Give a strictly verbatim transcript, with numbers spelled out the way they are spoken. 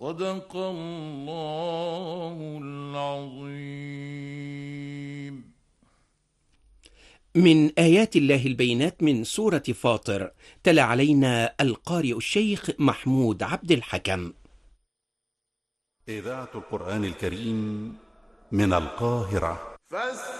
صدق الله العظيم. من آيات الله البينات من سورة فاطر، تلا علينا القارئ الشيخ محمود عبد الحكم. إذاعة القرآن الكريم من القاهرة.